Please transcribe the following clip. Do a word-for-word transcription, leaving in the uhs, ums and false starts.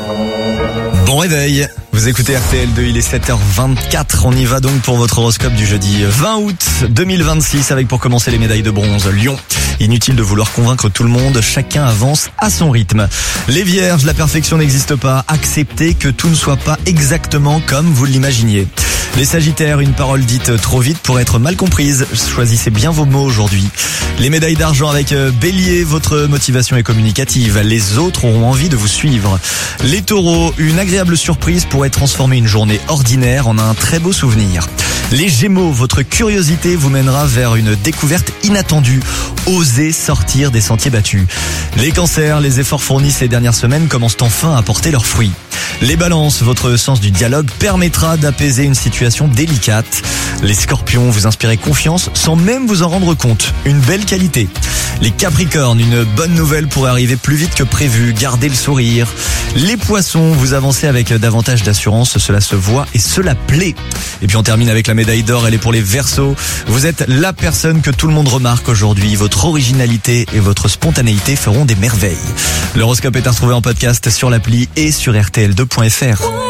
Bon réveil, vous écoutez R T L deux, il est sept heures vingt-quatre, on y va donc pour votre horoscope du jeudi vingt août deux mille vingt-six avec pour commencer les médailles de bronze. Lyon, inutile de vouloir convaincre tout le monde, chacun avance à son rythme. Les vierges, la perfection n'existe pas, acceptez que tout ne soit pas exactement comme vous l'imaginiez. Les sagittaires, une parole dite trop vite pour être mal comprise, choisissez bien vos mots aujourd'hui. Les médailles d'argent avec bélier, votre motivation est communicative, les autres auront envie de vous suivre. Les taureaux, une agréable surprise pourrait transformer une journée ordinaire en un très beau souvenir. Les gémeaux, votre curiosité vous mènera vers une découverte inattendue. Osez sortir des sentiers battus. Les cancers, les efforts fournis ces dernières semaines commencent enfin à porter leurs fruits. Les balances, votre sens du dialogue permettra d'apaiser une situation délicate. Les scorpions, vous inspirez confiance sans même vous en rendre compte. Une belle qualité. Les capricornes, une bonne nouvelle pourrait arriver plus vite que prévu. Gardez le sourire. Les poissons, vous avancez avec davantage d'assurance. Cela se voit et cela plaît. Et puis on termine avec la médaille d'or. Elle est pour les Verseaux. Vous êtes la personne que tout le monde remarque aujourd'hui. Votre originalité et votre spontanéité feront des merveilles. L'horoscope est à retrouver en podcast sur l'appli et sur R T L deux point F R.